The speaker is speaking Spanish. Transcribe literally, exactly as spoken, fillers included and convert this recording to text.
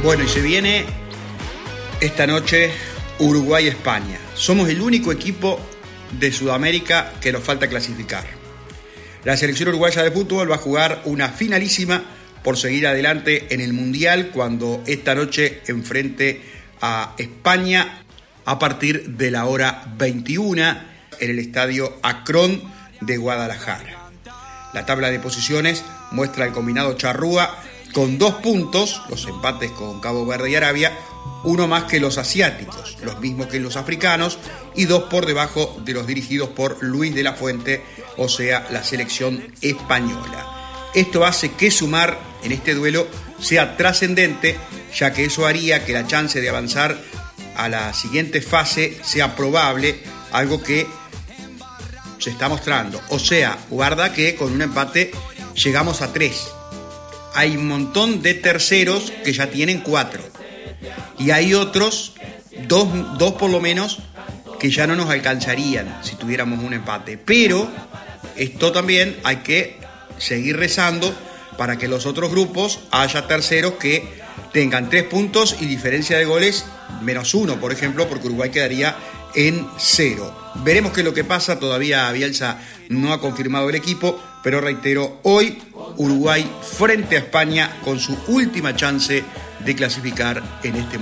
Bueno, y se viene esta noche Uruguay-España. Somos el único equipo de Sudamérica que nos falta clasificar. La selección uruguaya de fútbol va a jugar una finalísima por seguir adelante en el Mundial cuando esta noche enfrente a España a partir de la hora veintiuna en el estadio Akron de Guadalajara. La tabla de posiciones muestra el combinado charrúa con dos puntos, los empates con Cabo Verde y Arabia, uno más que los asiáticos, los mismos que los africanos, y dos por debajo de los dirigidos por Luis de la Fuente, o sea, la selección española. Esto hace que sumar en este duelo sea trascendente, ya que eso haría que la chance de avanzar a la siguiente fase sea probable, algo que se está mostrando. O sea, guarda que con un empate llegamos a tres. Hay un montón de terceros que ya tienen cuatro. Y hay otros, dos, dos por lo menos, que ya no nos alcanzarían si tuviéramos un empate. Pero esto también hay que seguir rezando para que los otros grupos haya terceros que tengan tres puntos y diferencia de goles menos uno, por ejemplo, porque Uruguay quedaría en cero. Veremos qué es lo que pasa, todavía Bielsa no ha confirmado el equipo, pero reitero, hoy Uruguay frente a España con su última chance de clasificar en este